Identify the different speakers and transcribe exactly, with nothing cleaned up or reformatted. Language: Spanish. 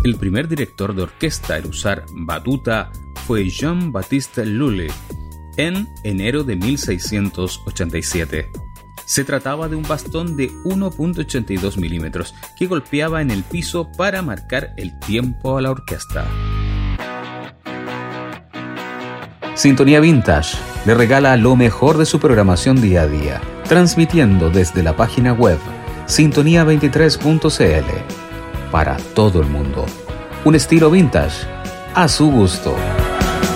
Speaker 1: El primer director de orquesta en usar batuta fue Jean-Baptiste Lully en enero de mil seiscientos ochenta y siete. Se trataba de un bastón de uno punto ochenta y dos milímetros que golpeaba en el piso para marcar el tiempo a la orquesta. Sintonía Vintage le regala lo mejor de su programación día a día, transmitiendo desde la página web sintonía veintitrés punto c l para todo el mundo. Un estilo vintage a su gusto.